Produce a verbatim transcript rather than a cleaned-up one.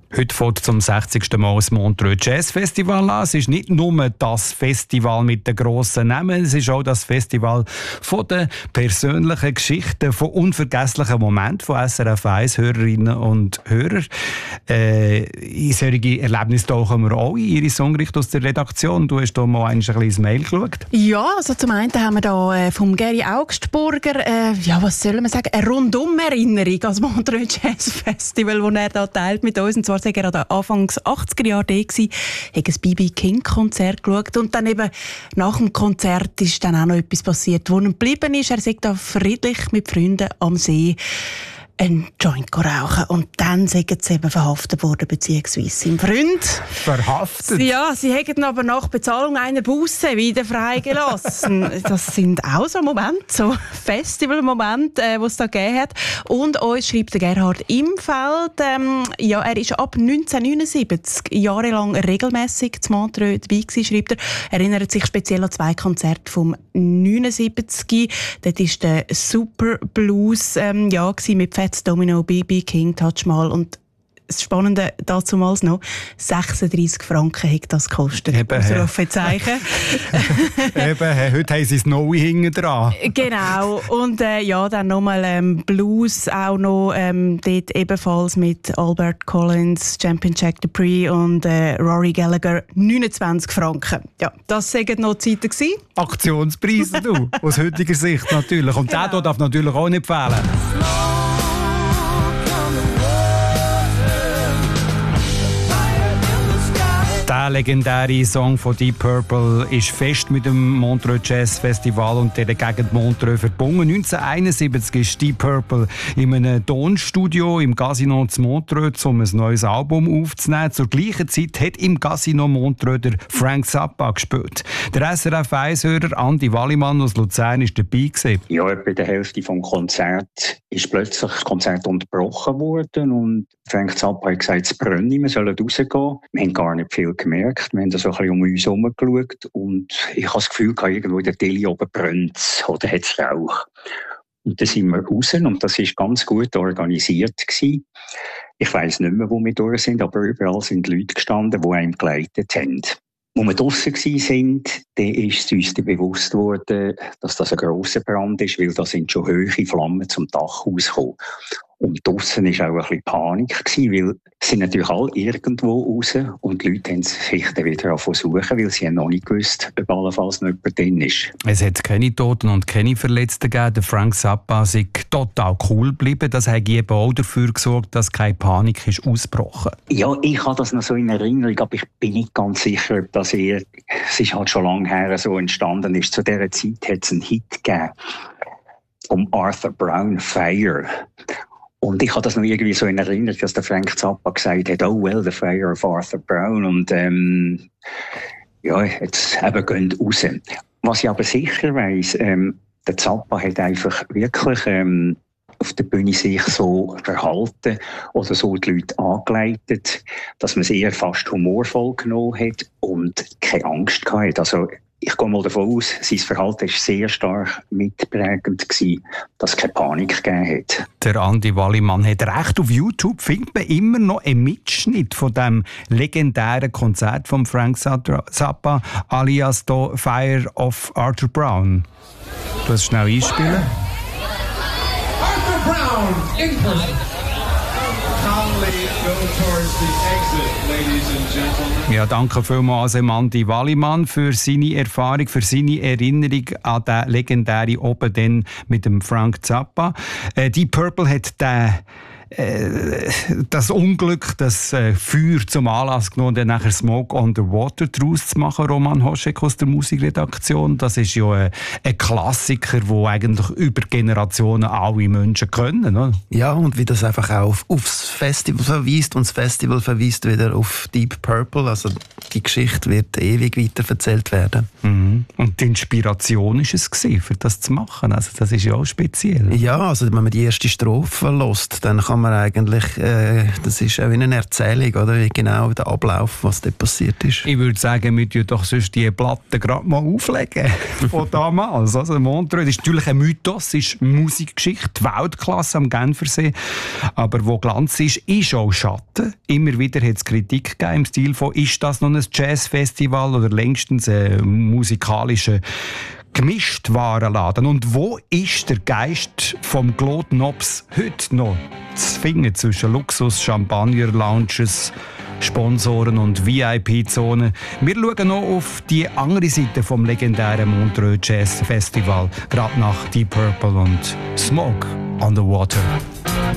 Heute fängt zum sechzigsten Mal das Montreux Jazz Festival an. Es ist nicht nur das Festival mit den grossen Namen, es ist auch das Festival von den persönlichen Geschichten, von unvergesslichen Momenten von S R F eins Hörerinnen und Hörern. Äh, in solche Erlebnisse tauchen wir auch in Ihre Songricht aus der Redaktion. Du hast da mal ein kleines Mail geschaut. Ja, also zum einen haben wir da äh, vom Gary Augstburger, äh, ja, was soll man sagen, eine Rundum-Erinnerung als Montreux Jazz Festival, das er da teilt mit uns. Und zwar war er an den Anfangs achtziger Jahre da, hat ein B B King Konzert geschaut und dann eben nach dem Konzert ist dann auch noch etwas passiert, wo ihm geblieben ist. Er sagt da friedlich mit Freunden am See ein Joint rauchen und dann sind sie eben verhaftet worden, beziehungsweise sein Freund. Verhaftet? Ja, sie haben ihn aber nach Bezahlung einer Busse wieder freigelassen. Das sind auch so Momente, so Festivalmomente, äh, die es da gegeben hat. Und uns schreibt der Gerhard Imfeld, ähm, ja, er ist ab neunzehnhundertneunundsiebzig jahrelang regelmässig zu Montreux dabei gewesen, schreibt er. Er erinnert sich speziell an zwei Konzerte vom neunundsiebzig. Dort war der Super Blues ähm, ja, mit Fats Domino, B B King, Touch Mal und das Spannende dazumals noch, sechsunddreissig Franken hat das gekostet. Eben, Ausrufezeichen. Eben, heute haben sie das Neue hinten dran. Genau. Und äh, ja, dann nochmal ähm, Blues, auch noch ähm, dort ebenfalls mit Albert Collins, Champion Jack Dupree und äh, Rory Gallagher, neunundzwanzig Franken. Ja, das waren noch Zeiten gewesen. Aktionspreise, du, aus heutiger Sicht natürlich. Und genau. Der darf natürlich auch nicht fehlen. Der legendäre Song von Deep Purple ist fest mit dem Montreux Jazz Festival und der Gegend Montreux verbunden. neunzehnhunderteinundsiebzig ist Deep Purple in einem Tonstudio im Casino zu Montreux, um ein neues Album aufzunehmen. Zur gleichen Zeit hat im Casino Montreux der Frank Zappa gespielt. Der S R F eins-Hörer Andi Wallimann aus Luzern war dabei gewesen. Ja, etwa der Hälfte des Konzerts ist plötzlich das Konzert unterbrochen worden und Frank Zappa hat gesagt, es brenne, wir sollen rausgehen. Wir haben gar nicht viel gemerkt, wir haben so ein bisschen um uns herum geschaut und ich habe das Gefühl, irgendwo in der Tilly oben brennt oder hat es Rauch. Und dann sind wir raus und das war ganz gut organisiert gewesen. Ich weiss nicht mehr, wo wir durch sind, aber überall sind Leute gestanden, die einem geleitet haben. Als wir draussen waren, dann ist uns bewusst worden, dass das ein grosser Brand ist, weil da sind schon hohe Flammen zum Dach rausgekommen. Und draussen war auch ein bisschen Panik, weil es sind natürlich alle irgendwo raus und die Leute haben sich dann wieder suchen, weil sie noch nicht gewusst, ob allenfalls noch jemand drin ist. Es hat keine Toten und keine Verletzten gegeben. Der Frank Zappa ist total cool geblieben. Das hat eben auch dafür gesorgt, dass keine Panik ist ausgebrochen. Ja, ich habe das noch so in Erinnerung, aber ich bin nicht ganz sicher, ob das eher, es ist halt schon lange her so entstanden ist. Zu dieser Zeit hat es einen Hit gegeben um Arthur Brown, Fire. Und ich habe das noch irgendwie so in Erinnerung, dass der Frank Zappa gesagt hat, oh well, the fire of Arthur Brown. Und ähm, ja, jetzt eben gehen raus. Was ich aber sicher weiss, ähm, der Zappa hat einfach wirklich ähm, auf der Bühne sich so verhalten oder so die Leute angeleitet, dass man es eher fast humorvoll genommen hat und keine Angst gehabt. Also ich gehe mal davon aus, sein Verhalten war sehr stark mitprägend gewesen, dass es keine Panik gegeben hat. Der Andi Wallimann hat recht. Auf YouTube findet man immer noch einen Mitschnitt von dem legendären Konzert von Frank Zappa, alias The Fire of Arthur Brown. Du kannst schnell einspielen. Arthur Brown in person. Calmly go towards the exit, ladies and gentlemen. Ja, danke vielmals Andi Wallimann für seine Erfahrung, für seine Erinnerung an den legendären Oben dann mit dem Frank Zappa. Äh, Deep Purple hat den das Unglück, das äh, Feuer zum Anlass genommen, dann nachher Smoke on the Water daraus zu machen, Roman Hoschek aus der Musikredaktion. Das ist ja äh, ein Klassiker, der eigentlich über Generationen alle Menschen können. Oder? Ja, und wie das einfach auch auf, aufs Festival verweist und das Festival verweist wieder auf Deep Purple. Also die Geschichte wird ewig weiterverzählt werden. Mhm. Und die Inspiration war es gewesen, für das zu machen. Also das ist ja auch speziell. Ja, also wenn man die erste Strophe hört, dann kann man eigentlich, äh, das ist auch wie eine Erzählung, oder? Wie genau der Ablauf, was dort passiert ist. Ich würde sagen, wir tun doch sonst die Platte gerade mal auflegen von damals. Also Montreux ist natürlich ein Mythos, ist Musikgeschichte, Weltklasse am Genfersee. Aber wo Glanz ist, ist auch Schatten. Immer wieder hat es Kritik gegeben im Stil von, ist das noch ein Jazzfestival oder längstens ein musikalischer Gemischtwarenladen? Und wo ist der Geist vom Claude Nobs heute noch zu finden zwischen Luxus, Champagner, Lounges, Sponsoren und V I P-Zonen? Wir schauen noch auf die andere Seite vom legendären Montreux Jazz Festival, gerade nach Deep Purple und Smoke on the Water.